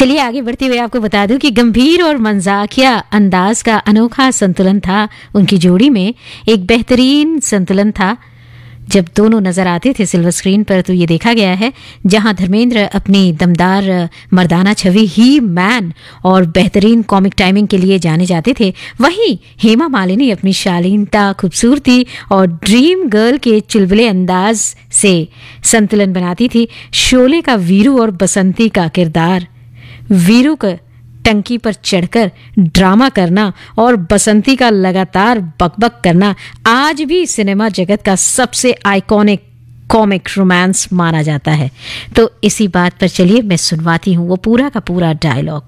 चलिए आगे बढ़ते हुए आपको बता दूं कि गंभीर और मजाकिया अंदाज का अनोखा संतुलन था उनकी जोड़ी में। एक बेहतरीन संतुलन था जब दोनों नजर आते थे सिल्वर स्क्रीन पर। तो ये देखा गया है जहां धर्मेंद्र अपनी दमदार मर्दाना छवि ही मैन और बेहतरीन कॉमिक टाइमिंग के लिए जाने जाते थे, वहीं हेमा मालिनी अपनी शालीनता, खूबसूरती और ड्रीम गर्ल के चुलबुले अंदाज से संतुलन बनाती थी। शोले का वीरू और बसंती का किरदार, वीरू का टंकी पर चढ़कर ड्रामा करना और बसंती का लगातार बकबक करना आज भी सिनेमा जगत का सबसे आइकॉनिक कॉमिक रोमांस माना जाता है। तो इसी बात पर चलिए मैं सुनवाती हूं वो पूरा का पूरा डायलॉग।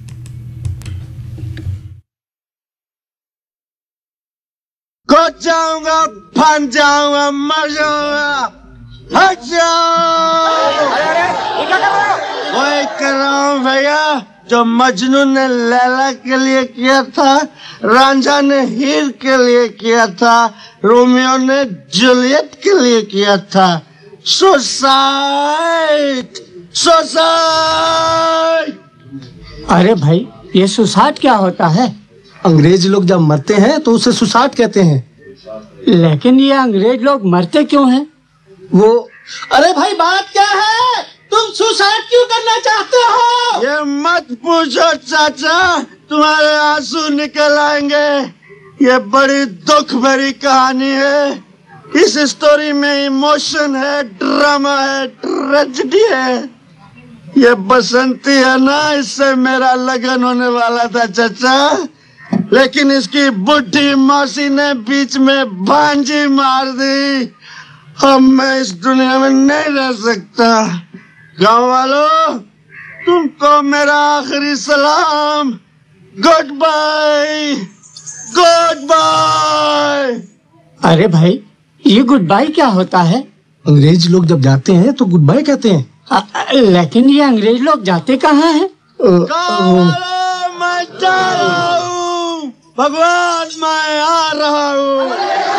कूद जाऊंगा, फन जाऊंगा, मर जाऊंगा, हट जाओ। वही कर रहा हूँ भैया जो मजनू ने लैला के लिए किया था, रांझा ने हीर के लिए किया था, रोमियो ने जूलियट के लिए किया था। Suicide, suicide. अरे भाई ये सुसाइड क्या होता है? अंग्रेज लोग जब मरते हैं तो उसे सुसाइड कहते हैं। लेकिन ये अंग्रेज लोग मरते क्यों हैं? वो अरे भाई बात क्या है? तुम सुसाइड क्यों करना चाहते हो? ये मत पूछो चाचा, तुम्हारे आंसू निकल आएंगे। ये बड़ी दुख भरी कहानी है। इस स्टोरी में इमोशन है, ड्रामा है, ट्रेजेडी है। ये बसंती है ना, इससे मेरा लगन होने वाला था चाचा, लेकिन इसकी बुढ़ी मौसी ने बीच में भांजी मार दी। अब मैं इस दुनिया में नहीं रह सकता। गाँव वालों, तुमको मेरा आखिरी सलाम। Good bye, good bye. अरे भाई ये गुड बाय क्या होता है? अंग्रेज लोग जब जाते हैं तो गुड बाय कहते हैं। लेकिन ये अंग्रेज लोग जाते कहाँ हैं? मैं जा रहा हूँ, भगवान मैं आ रहा हूँ।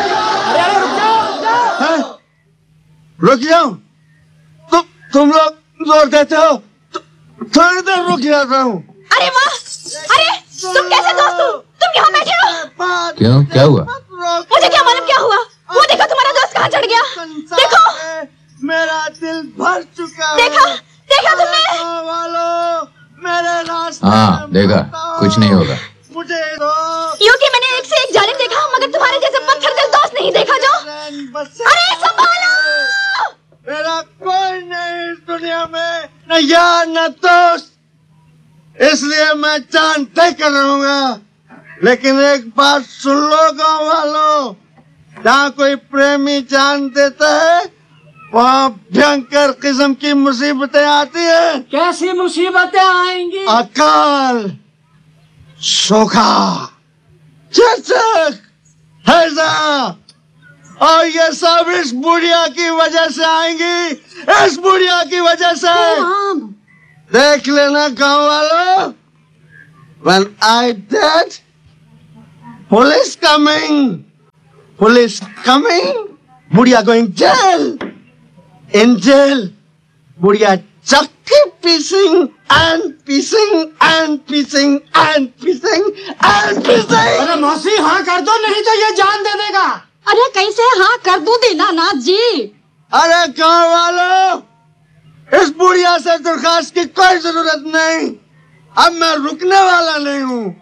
रुक जाओ, तुम लोग जोर देते हो, थोड़ी देर रुक जाता हूँ। अरे वाह, अरे तुम कैसे दोस्त हो? तुम यहाँ बैठे हो? क्यों, क्या हुआ? मुझे क्या मालूम क्या हुआ? वो देखो तुम्हारा दोस्त कहाँ चढ़ गया। देखो मेरा दिल भर चुका है। देखा, देखा तुमने? वालों, मेरे रास्ते। हाँ देखा, कुछ नहीं होगा। मुझे दो। क्योंकि मैंने एक से एक जालिम देखा, मगर तुम्हारे जैसे पत्थर दिल दोस्त नहीं देखा जो। अरे संभालो। मेरा कोई नहीं इस दुनिया में, न यार न दोस्त, इसलिए मैं जान तय कर रहूंगा। लेकिन एक बात सुन लो गाँव वालों, जहाँ कोई प्रेमी जान देता है वहाँ भयंकर किस्म की मुसीबतें आती है। कैसी मुसीबतें आएंगी? अकाल, सूखा, चेचक, हैजा, और ये सब इस बुढ़िया की वजह से आएंगी, इस बुढ़िया की वजह से। देख लेना गाँव वालों, when I dead, police coming, police coming, बुढ़िया going jail, in jail, बुढ़िया चक्की pissing and pissing and pissing and pissing and pissing। अरे मौसी हाँ कर दो, नहीं तो ये जान दे देगा। अरे कैसे हाँ कर दूं दीनानाथ जी? अरे गाँव वालों, इस बुढ़िया से दरखास्त की कोई जरूरत नहीं। अब मैं रुकने वाला नहीं हूँ।